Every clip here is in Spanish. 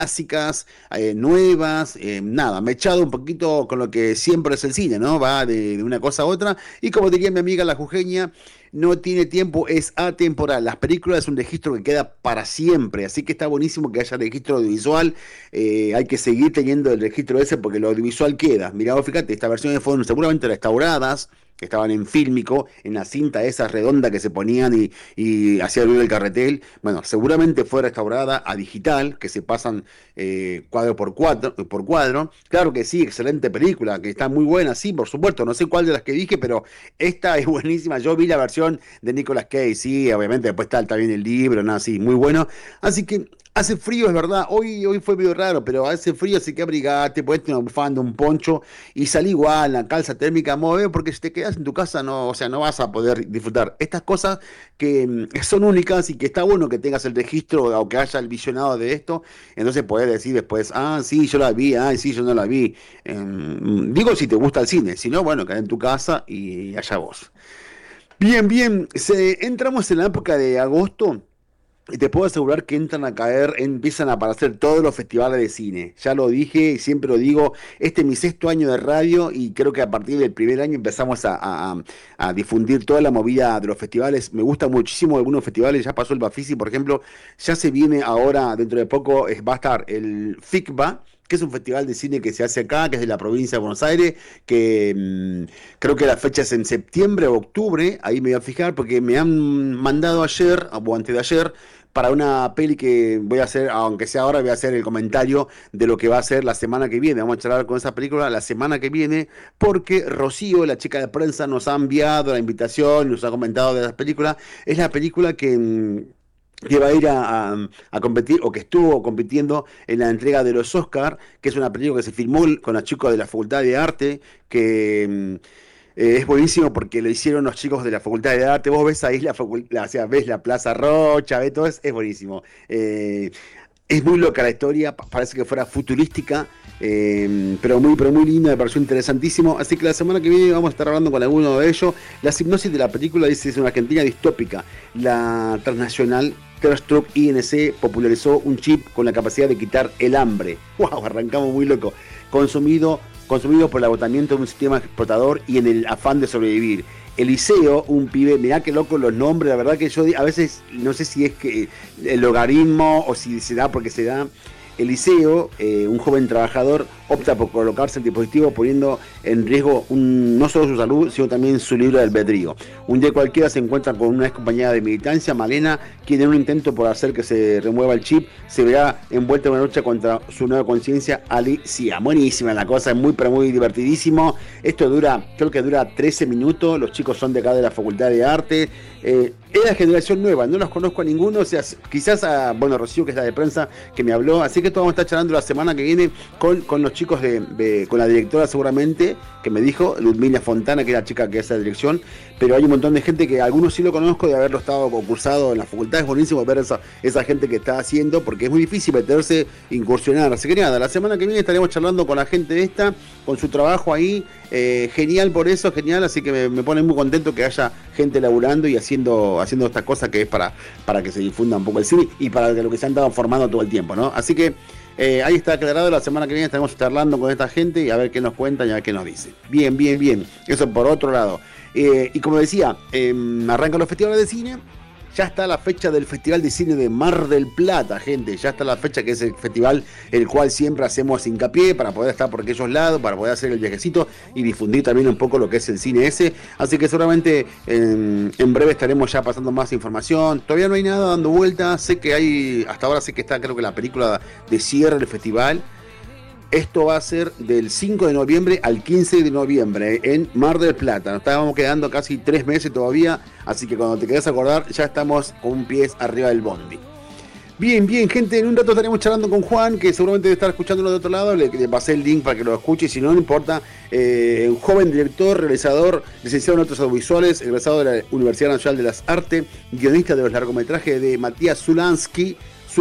clásicas, nuevas, nada, me he echado un poquito con lo que siempre es el cine, ¿no? Va de una cosa a otra, y como diría mi amiga la jujeña, no tiene tiempo, es atemporal. Las películas es un registro que queda para siempre, así que está buenísimo que haya registro audiovisual. Hay que seguir teniendo el registro ese porque lo audiovisual queda. Mirá, vos fíjate, estas versiones fueron seguramente restauradas, que estaban en fílmico, en la cinta esa redonda que se ponían y hacía ruido el carretel. Bueno, seguramente fue restaurada a digital, que se pasan cuadro por cuadro. Claro que sí, excelente película, que está muy buena, sí, por supuesto. No sé cuál de las que dije, pero esta es buenísima. Yo vi la versión de Nicolas Cage, sí, obviamente después está también el libro, nada, sí, muy bueno. Así que hace frío, es verdad. Hoy fue medio raro, pero hace frío, así que abrigate, ponete una bufanda, un poncho y salí igual, la calza térmica, mueve, porque si te quedas en tu casa, no, o sea, no vas a poder disfrutar. Estas cosas que son únicas y que está bueno que tengas el registro o que haya el visionado de esto, entonces podés decir después, ah, sí, yo la vi, ah, sí, yo no la vi. Digo si te gusta el cine, si no, bueno, queda en tu casa y allá vos. Bien, bien, entramos en la época de agosto. Y te puedo asegurar que entran a caer, empiezan a aparecer todos los festivales de cine. Ya lo dije y siempre lo digo, este es mi sexto año de radio y creo que a partir del primer año empezamos a difundir toda la movida de los festivales. Me gustan muchísimo algunos festivales, ya pasó el Bafisi, por ejemplo, ya se viene ahora, dentro de poco, va a estar el FICBA, que es un festival de cine que se hace acá, que es de la provincia de Buenos Aires, que creo que la fecha es en septiembre o octubre, ahí me voy a fijar, porque me han mandado ayer, o antes de ayer, para una peli que voy a hacer, aunque sea ahora, voy a hacer el comentario de lo que va a ser la semana que viene. Vamos a charlar con esa película la semana que viene, porque Rocío, la chica de prensa, nos ha enviado la invitación, nos ha comentado de la película. Es la película que va a ir a competir o que estuvo compitiendo en la entrega de los Oscar, que es una película que se filmó con los chicos de la Facultad de Arte, que es buenísimo porque lo hicieron los chicos de la Facultad de Arte. Vos ves ahí la facultad, o sea, ves la Plaza Rocha, ves todo, es buenísimo. Es muy loca la historia, parece que fuera futurística, pero muy linda, me pareció interesantísimo. Así que la semana que viene vamos a estar hablando con alguno de ellos. La hipnosis de la película dice es una Argentina distópica. La transnacional Terstruck INC popularizó un chip con la capacidad de quitar el hambre. ¡Wow! Arrancamos muy loco. Consumido por el agotamiento de un sistema explotador y en el afán de sobrevivir. Eliseo, un pibe, mirá qué loco los nombres, la verdad que yo a veces no sé si es que el logaritmo o si se da porque se da. Eliseo, un joven trabajador, opta por colocarse el dispositivo poniendo en riesgo no solo su salud, sino también su libre albedrío. Un día cualquiera se encuentra con una ex compañera de militancia, Malena, quien en un intento por hacer que se remueva el chip, se verá envuelta en una lucha contra su nueva conciencia, Alicia. Buenísima la cosa, es muy pero muy divertidísimo. Esto creo que dura 13 minutos, los chicos son de acá de la Facultad de Arte. Es la generación nueva, no los conozco a ninguno, o sea, quizás a, bueno, Rocío, que es la de prensa, que me habló, así que esto vamos a estar charlando la semana que viene con los chicos con la directora seguramente, que me dijo, Ludmila Fontana, que es la chica que hace la dirección, pero hay un montón de gente que algunos sí lo conozco de haberlo estado concursado en la facultad. Es buenísimo ver esa gente que está haciendo, porque es muy difícil meterse, incursionar, así que nada, la semana que viene estaremos charlando con la gente de esta, con su trabajo ahí, genial por eso, genial, así que me pone muy contento que haya gente laburando y haciendo estas cosas que es para que se difunda un poco el cine y para lo que se han estado formando todo el tiempo, ¿no? Así que ahí está aclarado, la semana que viene estaremos charlando con esta gente y a ver qué nos cuentan y a ver qué nos dicen. Bien, bien, bien, eso por otro lado. Y como decía, arrancan los festivales de cine. Ya está la fecha del Festival de Cine de Mar del Plata, gente. Ya está la fecha, que es el festival el cual siempre hacemos hincapié para poder estar por aquellos lados, para poder hacer el viajecito y difundir también un poco lo que es el cine ese. Así que seguramente en breve estaremos ya pasando más información. Todavía no hay nada dando vuelta. Hasta ahora sé que está, creo que la película de cierre del festival. Esto va a ser del 5 de noviembre al 15 de noviembre en Mar del Plata. Nos estábamos quedando casi 3 meses todavía, así que cuando te quieras acordar ya estamos con un pie arriba del bondi. Bien, bien, gente, en un rato estaremos charlando con Juan, que seguramente debe estar escuchándolo de otro lado. Le pasé el link para que lo escuche, si no, no importa. Un joven director, realizador, licenciado en artes audiovisuales, egresado de la Universidad Nacional de las Artes, guionista de los largometrajes de Matías Zulansky,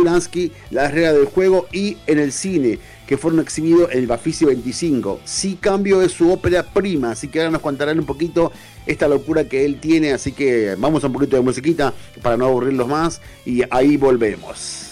La regla del juego y en el cine, que fueron exhibidos en el Bafisi 25. Sí, Cambio es su ópera prima, así que ahora nos contarán un poquito esta locura que él tiene, así que vamos a un poquito de musiquita para no aburrirlos más y ahí volvemos.